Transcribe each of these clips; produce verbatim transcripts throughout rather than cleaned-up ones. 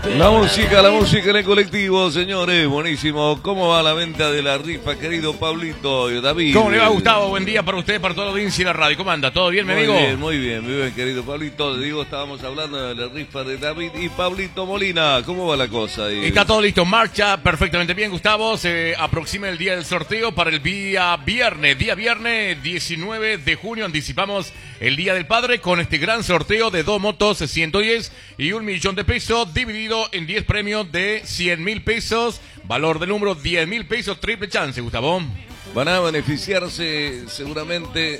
La música, la música en el colectivo, señores, buenísimo. ¿Cómo va la venta de la rifa, querido Pablito y David? ¿Cómo le va, Gustavo? Buen día para usted, para toda la audiencia y la radio. ¿Cómo anda? ¿Todo bien, mi muy amigo? Bien, muy bien, muy bien, querido Pablito. Digo, estábamos hablando de la rifa de David y Pablito Molina. ¿Cómo va la cosa ahí? Está todo listo, en marcha perfectamente bien, Gustavo. Se aproxima el día del sorteo para el día viernes. Día viernes diecinueve de junio. Anticipamos el Día del Padre con este gran sorteo de dos motos ciento diez y un millón de pesos dividido en diez premios de cien mil pesos. Valor del número diez mil pesos, triple chance, Gustavo. Van a beneficiarse seguramente,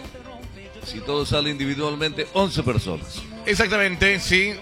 si todo sale individualmente, once personas. Exactamente, sí.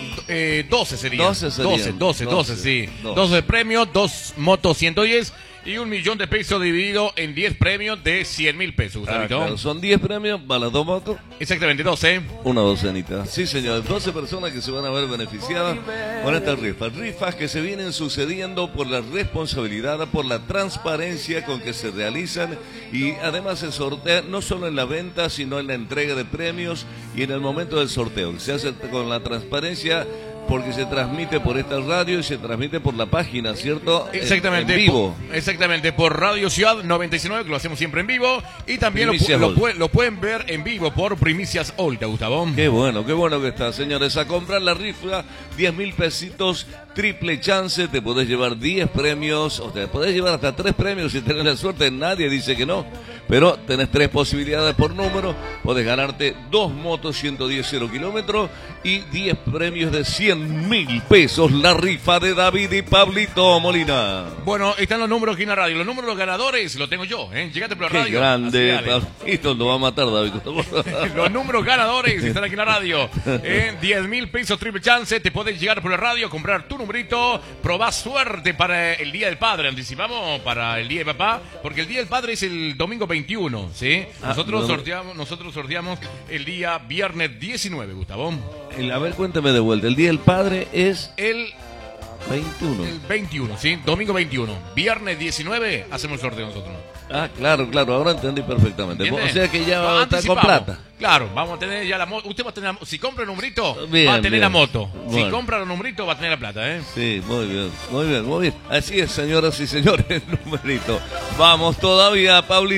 Eh, doce serían. doce serían. doce, doce, doce, sí. doce premios, dos motos ciento diez y un millón de pesos dividido en diez premios de cien mil pesos. Ah, claro. Son diez premios para las dos motos. Exactamente, doce. Una docenita. Sí, señor. doce personas que se van a ver beneficiadas con estas rifas. Rifas que se vienen sucediendo por la responsabilidad, por la transparencia con que se realizan y además se sortea no solo en la venta, sino en la entrega de premios y en el momento del sorteo. Se hace con la transparencia porque se transmite por esta radio y se transmite por la página, ¿cierto? Exactamente. En vivo. Por, exactamente, por Radio Ciudad noventa y nueve, que lo hacemos siempre en vivo. Y también lo, lo, lo, lo pueden ver en vivo por Primicias Olta, Gustavo. Qué bueno, qué bueno que está, señores. A comprar la rifa, diez mil pesitos, triple chance. Te podés llevar diez premios, o te podés llevar hasta tres premios si tenés la suerte. Nadie dice que no, pero tenés tres posibilidades por número. Podés ganarte dos motos ciento diez cero kilómetros y diez premios de cien mil pesos. La rifa de David y Pablito Molina. Bueno, están los números aquí en la radio. Los números ganadores los tengo yo, ¿eh? Llegate por la Qué radio. Qué grande, Pablito, lo va a matar, David. Los números ganadores están aquí en la radio. ¿eh? diez mil pesos, triple chance. Te podés llegar por la radio, comprar tu numerito. Probá suerte para el Día del Padre. Anticipamos para el Día de Papá, porque el Día del Padre es el domingo veintiuno, ¿sí? Nosotros, ah, no, sorteamos, nosotros sorteamos el día viernes diecinueve, Gustavo. El, a ver, cuéntame de vuelta. El Día del Padre es el veintiuno. El veintiuno, sí, domingo veintiuno. Viernes diecinueve hacemos el sorteo nosotros. Ah, claro, claro, ahora entendí perfectamente. ¿Entiendes? O sea que ya va a estar con plata. Claro, vamos a tener ya la moto. Usted va a tener, si compra el numerito, bien, va a tener bien. la moto. Bueno. Si compra el numerito, va a tener la plata, ¿eh? Sí, muy bien, muy bien, muy bien. Así es, señoras y señores, el numerito. Vamos todavía, Pablito.